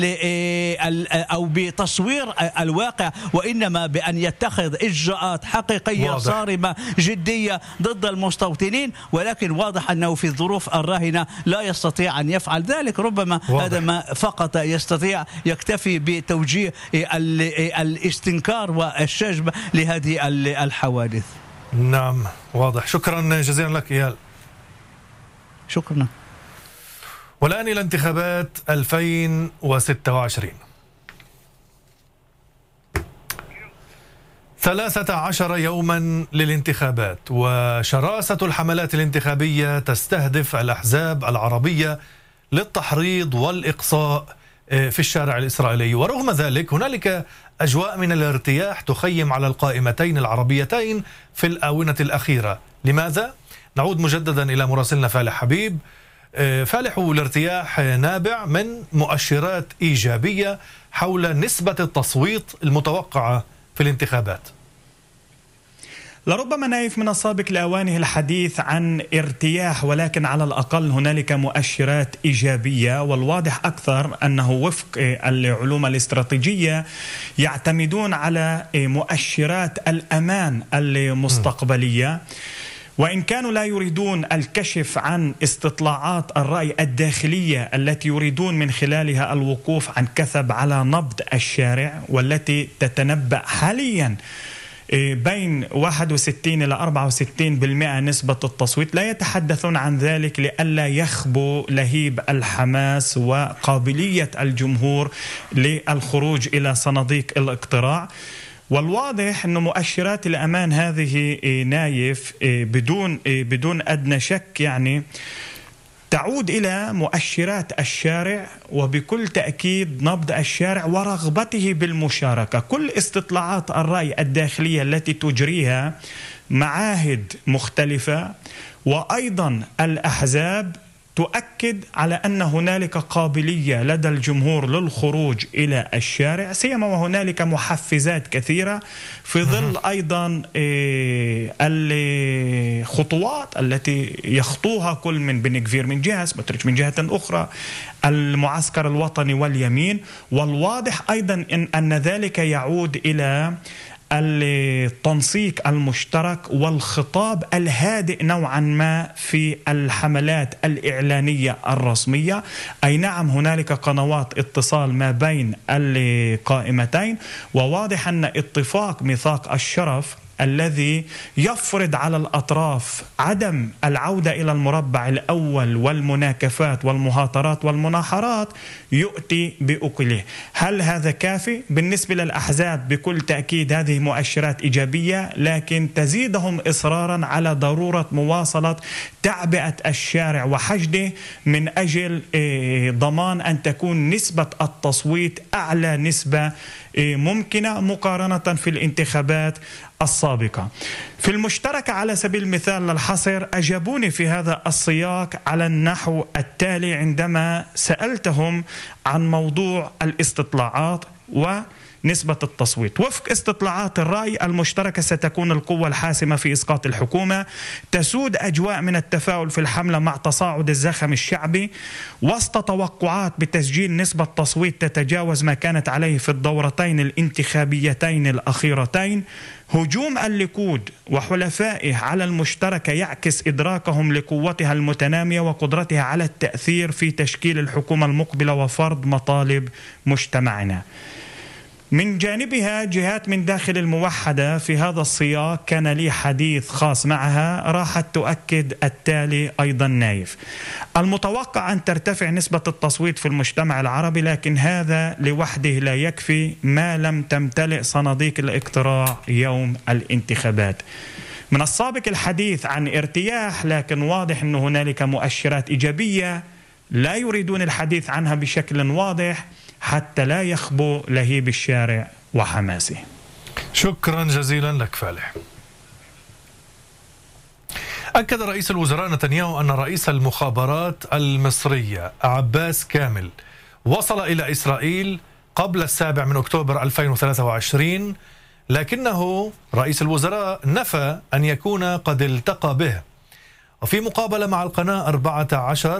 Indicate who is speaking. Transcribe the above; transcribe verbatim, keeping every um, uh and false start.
Speaker 1: أو بتصوير الواقع، وإنما بأن يتخذ إجراءات حقيقية واضح. صارمة جدية ضد المستوطنين، ولكن واضح أنه في الظروف الراهنة لا يستطيع أن يفعل ذلك. ربما واضح. هذا ما فقط يستطيع، يكتفي بتوجيه الاستنكار والشجب لهذه الحوادث.
Speaker 2: نعم واضح. شكرا جزيلا لك إيال.
Speaker 1: شكرا.
Speaker 2: والآن إلى انتخابات ألفين وستة وعشرين. ثلاثة عشر يوما للانتخابات، وشراسة الحملات الانتخابية تستهدف الأحزاب العربية للتحريض والإقصاء في الشارع الإسرائيلي. ورغم ذلك هنالك أجواء من الارتياح تخيم على القائمتين العربيتين في الآونة الأخيرة. لماذا؟ نعود مجددا إلى مراسلنا فالح حبيب. فالح، الارتياح نابع من مؤشرات إيجابية حول نسبة التصويت المتوقعة في الانتخابات.
Speaker 3: لربما نايف من السابق لأوانه الحديث عن ارتياح، ولكن على الأقل هنالك مؤشرات إيجابية، والواضح أكثر أنه وفق العلوم الاستراتيجية يعتمدون على مؤشرات الأمان المستقبلية، وإن كانوا لا يريدون الكشف عن استطلاعات الرأي الداخلية التي يريدون من خلالها الوقوف عن كثب على نبض الشارع، والتي تتنبأ حاليا بين واحد وستين إلى أربعة وستين بالمئة نسبة التصويت. لا يتحدثون عن ذلك لئلا يخبو لهيب الحماس وقابلية الجمهور للخروج إلى صناديق الاقتراع. والواضح أن مؤشرات الأمان هذه نايف بدون بدون أدنى شك يعني تعود إلى مؤشرات الشارع، وبكل تأكيد نبض الشارع ورغبته بالمشاركة. كل استطلاعات الرأي الداخلية التي تجريها معاهد مختلفة وأيضا الأحزاب تؤكد على أن هنالك قابلية لدى الجمهور للخروج إلى الشارع، سيما وهنالك محفزات كثيرة في ظل أيضا الخطوات التي يخطوها كل من بن غفير من جهة، سموتريتش من جهة أخرى، المعسكر الوطني واليمين. والواضح أيضا إن, أن ذلك يعود إلى التنسيق المشترك والخطاب الهادئ نوعا ما في الحملات الإعلانية الرسمية. أي نعم هنالك قنوات اتصال ما بين القائمتين، وواضح أن اتفاق ميثاق الشرف الذي يفرض على الأطراف عدم العودة إلى المربع الأول والمناكفات والمهاترات والمناحرات يؤتي بأكله. هل هذا كافي؟ بالنسبة للأحزاب بكل تأكيد هذه مؤشرات إيجابية، لكن تزيدهم إصرارا على ضرورة مواصلة تعبئة الشارع وحشده من أجل ضمان أن تكون نسبة التصويت أعلى نسبة ممكنة مقارنة في الانتخابات السابقة. في المشتركة على سبيل المثال للحصر أجابوني في هذا السياق على النحو التالي عندما سألتهم عن موضوع الاستطلاعات ونسبة التصويت. وفق استطلاعات الرأي المشتركة ستكون القوة الحاسمة في إسقاط الحكومة. تسود أجواء من التفاؤل في الحملة مع تصاعد الزخم الشعبي وسط توقعات بتسجيل نسبة تصويت تتجاوز ما كانت عليه في الدورتين الانتخابيتين الأخيرتين. هجوم الليكود وحلفائه على المشتركة يعكس إدراكهم لقوتها المتنامية وقدرتها على التأثير في تشكيل الحكومة المقبلة وفرض مطالب مجتمعنا. من جانبها جهات من داخل الموحدة في هذا السياق كان لي حديث خاص معها راحت تؤكد التالي أيضا نايف. المتوقع أن ترتفع نسبة التصويت في المجتمع العربي، لكن هذا لوحده لا يكفي ما لم تمتلئ صناديق الاقتراع يوم الانتخابات. من السابق الحديث عن ارتياح، لكن واضح أن هنالك مؤشرات إيجابية لا يريدون الحديث عنها بشكل واضح حتى لا يخبو لهيب الشارع وحماسه.
Speaker 2: شكرا جزيلا لك فالح. أكد رئيس الوزراء نتنياهو أن رئيس المخابرات المصرية عباس كامل وصل إلى إسرائيل قبل السابع من أكتوبر ألفين وثلاثة وعشرين، لكنه رئيس الوزراء نفى أن يكون قد التقى به. وفي مقابلة مع القناة أربعة عشر